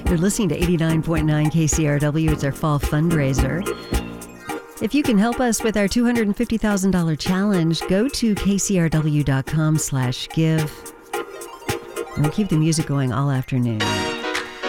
You're listening to 89.9 KCRW. It's our fall fundraiser. If you can help us with our $250,000 challenge, go to kcrw.com/give. And we'll keep the music going all afternoon.